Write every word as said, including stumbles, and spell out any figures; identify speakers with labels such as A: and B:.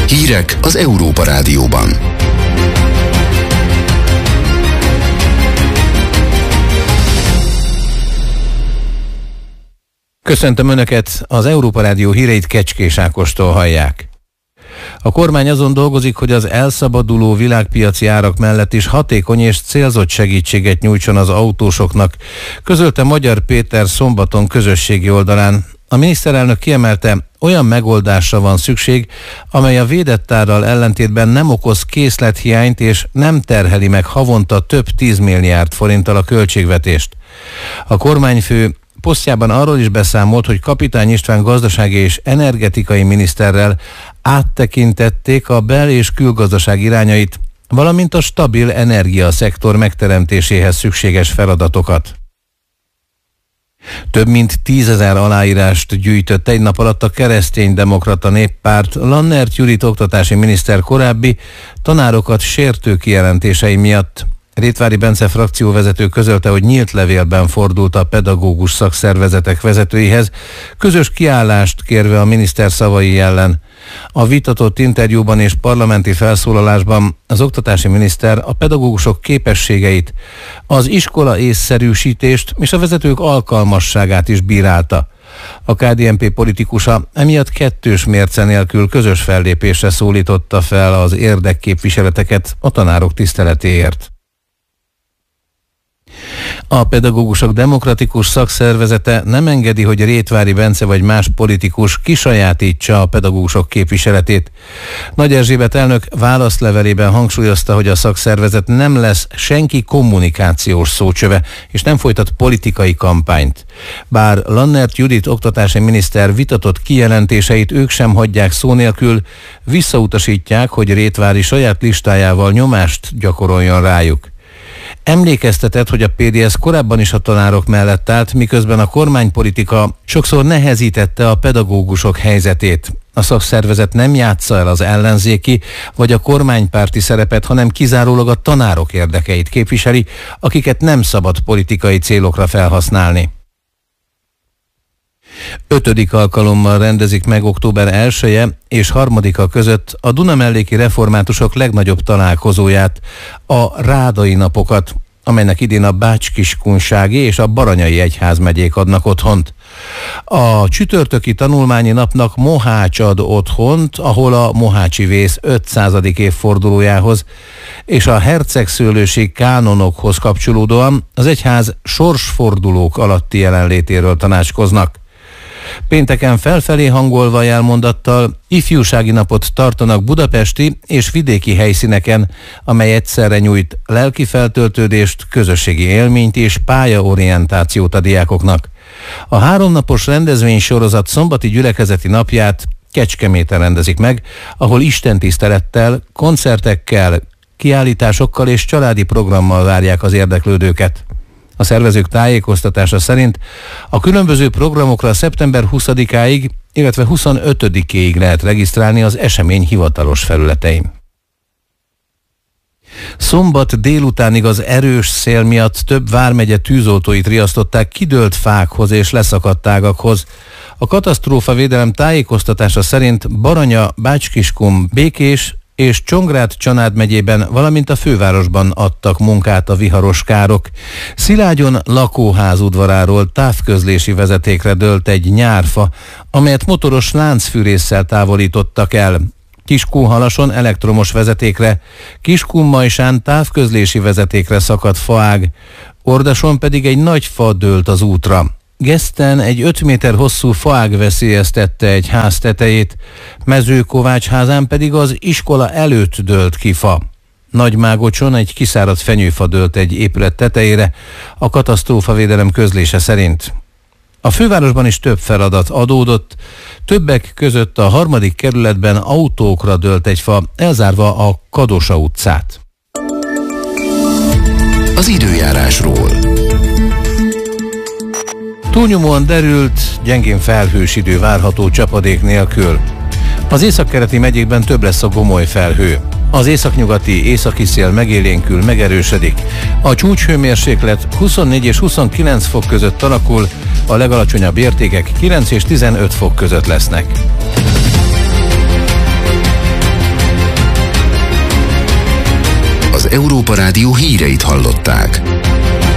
A: Hírek az Európa Rádióban.
B: Köszöntöm Önöket, az Európa Rádió híreit Kecskés Ákostól hallják. A kormány azon dolgozik, hogy az elszabaduló világpiaci árak mellett is hatékony és célzott segítséget nyújtson az autósoknak, közölte Magyar Péter szombaton közösségi oldalán. A miniszterelnök kiemelte, olyan megoldásra van szükség, amely a védett árral ellentétben nem okoz készlethiányt és nem terheli meg havonta több tízmilliárd forinttal a költségvetést. A kormányfő posztjában arról is beszámolt, hogy Kapitány István gazdasági és energetikai miniszterrel áttekintették a bel- és külgazdaság irányait, valamint a stabil energiaszektor megteremtéséhez szükséges feladatokat. Több mint tízezer aláírást gyűjtött egy nap alatt a Kereszténydemokrata Néppárt Lannert Judit oktatási miniszter korábbi tanárokat sértő kijelentései miatt. Rétvári Bence frakcióvezető közölte, hogy nyílt levélben fordult a pedagógus szakszervezetek vezetőihez, közös kiállást kérve a miniszter szavai ellen. A vitatott interjúban és parlamenti felszólalásban az oktatási miniszter a pedagógusok képességeit, az iskola észszerűsítést és a vezetők alkalmasságát is bírálta. A ká dé en pé politikusa emiatt kettős mérce nélkül közös fellépésre szólította fel az érdekképviseleteket a tanárok tiszteletéért. A pedagógusok demokratikus szakszervezete nem engedi, hogy Rétvári Bence vagy más politikus kisajátítsa a pedagógusok képviseletét. Nagy Erzsébet elnök válaszlevelében hangsúlyozta, hogy a szakszervezet nem lesz senki kommunikációs szócsöve, és nem folytat politikai kampányt. Bár Lannert Judit oktatási miniszter vitatott kijelentéseit ők sem hagyják szó nélkül, visszautasítják, hogy Rétvári saját listájával nyomást gyakoroljon rájuk. Emlékeztetett, hogy a pé dé es korábban is a tanárok mellett állt, miközben a kormánypolitika sokszor nehezítette a pedagógusok helyzetét. A szakszervezet nem játsza el az ellenzéki vagy a kormánypárti szerepet, hanem kizárólag a tanárok érdekeit képviseli, akiket nem szabad politikai célokra felhasználni. Ötödik alkalommal rendezik meg október elseje és harmadika között a Dunamelléki reformátusok legnagyobb találkozóját, a Rádai napokat, amelynek idén a Bács-Kiskunsági és a Baranyai egyházmegyék adnak otthont. A csütörtöki tanulmányi napnak Mohács ad otthont, ahol a mohácsi vész ötszázadik évfordulójához és a hercegszőlősi kánonokhoz kapcsolódóan az egyház sorsfordulók alatti jelenlétéről tanácskoznak. Pénteken felfelé hangolva jelmondattal ifjúsági napot tartanak budapesti és vidéki helyszíneken, amely egyszerre nyújt lelki feltöltődést, közösségi élményt és pályaorientációt a diákoknak. A háromnapos rendezvénysorozat szombati gyülekezeti napját Kecskeméten rendezik meg, ahol istentisztelettel, koncertekkel, kiállításokkal és családi programmal várják az érdeklődőket. A szervezők tájékoztatása szerint a különböző programokra szeptember huszadikáig, illetve huszonötödikéig lehet regisztrálni az esemény hivatalos felületein. Szombat délutánig az erős szél miatt több vármegye tűzoltóit riasztották kidőlt fákhoz és leszakadt ágakhoz. A katasztrófavédelem tájékoztatása szerint Baranya, Bács-Kiskun, Békés és Csongrád-Csanád megyében, valamint a fővárosban adtak munkát a viharos károk. Szilágyon lakóház udvaráról távközlési vezetékre dőlt egy nyárfa, amelyet motoros láncfűrésszel távolítottak el. Kiskunhalason elektromos vezetékre, Kiskunmajsán távközlési vezetékre szakadt faág, Ordason pedig egy nagy fa dőlt az útra. Geszten egy öt méter hosszú faág veszélyeztette egy ház tetejét, Mezőkovácsházán pedig az iskola előtt dőlt ki fa. Nagymágocson egy kiszáradt fenyőfa dőlt egy épület tetejére, a katasztrófavédelem közlése szerint. A fővárosban is több feladat adódott, többek között a harmadik kerületben autókra dőlt egy fa, elzárva a Kadosa utcát.
A: Az időjárásról.
B: Túlnyomóan derült, gyengén felhős idő várható csapadék nélkül. Az északkeleti megyékben több lesz a gomoly felhő. Az északnyugati északi szél megélénkül, megerősödik. A csúcshőmérséklet huszonnégy és huszonkilenc fok között alakul, a legalacsonyabb értékek kilenc és tizenöt fok között lesznek.
A: az Európa Rádió híreit hallották.